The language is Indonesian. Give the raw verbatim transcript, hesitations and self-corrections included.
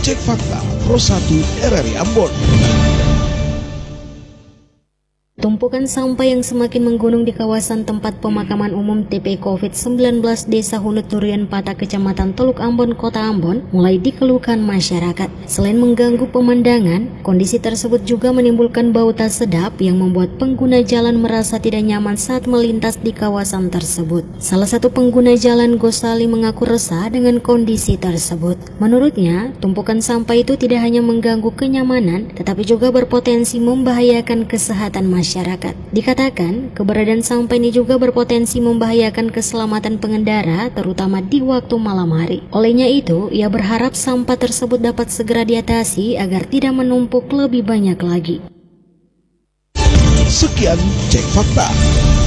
Cek Fakta Pro satu R R I Ambon. Tumpukan sampah yang semakin menggunung di kawasan tempat pemakaman umum T P COVID sembilan belas Desa Hunut Durian Patah, Kecamatan Teluk Ambon, Kota Ambon, mulai dikeluhkan masyarakat. Selain mengganggu pemandangan, kondisi tersebut juga menimbulkan bau tak sedap yang membuat pengguna jalan merasa tidak nyaman saat melintas di kawasan tersebut. Salah satu pengguna jalan, Gosali, mengaku resah dengan kondisi tersebut. Menurutnya, tumpukan sampah itu tidak hanya mengganggu kenyamanan, tetapi juga berpotensi membahayakan kesehatan masyarakat. Masyarakat. Dikatakan, keberadaan sampah ini juga berpotensi membahayakan keselamatan pengendara, terutama di waktu malam hari. Olehnya itu, ia berharap sampah tersebut dapat segera diatasi agar tidak menumpuk lebih banyak lagi. Sekian Cek Fakta.